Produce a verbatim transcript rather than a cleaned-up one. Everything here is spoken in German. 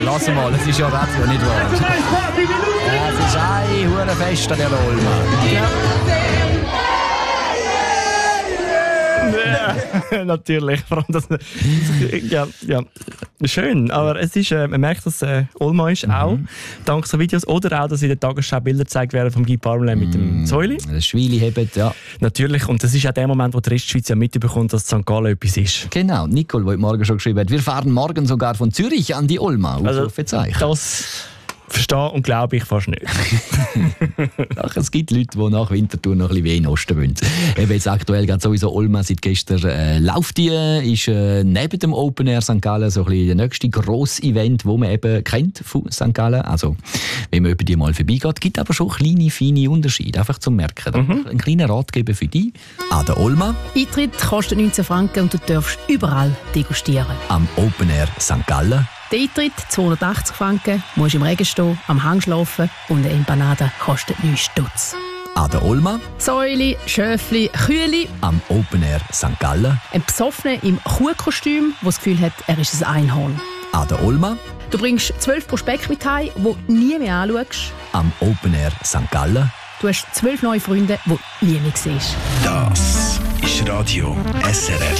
Lass mal, es ist ja Radio, nicht wahr? Ja, es ist ein Hurenfest an der Olma. Ja. Ja, natürlich. Vor allem das, ja, ja, schön. Aber es ist, äh, man merkt, dass äh, Olma ist mhm. auch dank so Videos oder auch, dass in der Tagesschau Bilder gezeigt werden vom Guy Parmelin mit dem Säuli. Das Schweili hebt, ja. Natürlich. Und das ist auch der Moment, wo die Restschweiz ja mitbekommt, dass Sankt Gallen etwas ist. Genau. Nicole, die heute Morgen schon geschrieben hat, wir fahren morgen sogar von Zürich an die Olma. Also, das verstehe und glaube ich fast nicht. Ach, es gibt Leute, die nach Winterthur noch ein bisschen wie in den Osten wollen. Eben jetzt aktuell geht sowieso Olma seit gestern äh, läuft die, ist äh, neben dem Open Air Sankt Gallen so ein bisschen der nächste grosse Event, das man eben kennt von Sankt Gallen. Also, wenn man über die mal vorbeigeht, gibt aber schon kleine, feine Unterschiede, einfach zum Merken. Mhm. Ein kleiner Ratgeber für dich. An der Olma. Eintritt kostet neunzehn Franken und du darfst überall degustieren. Am Open Air Sankt Gallen. Der Eintritt zweihundertachtzig Franken, musst im Regen stehen, am Hang schlafen und eine Empanada kostet neun Stutz. An der Olma. Säuli, Schöfli, Kühli. Am Open Air Sankt Gallen. Ein Besoffener im Kuhkostüm, der das Gefühl hat, er ist ein Einhorn. An der Olma. Du bringst zwölf Prospekte mit heim, die du nie mehr anschaust. Am Open Air Sankt Gallen. Du hast zwölf neue Freunde, die du nie mehr siehst. Das ist Radio S R F.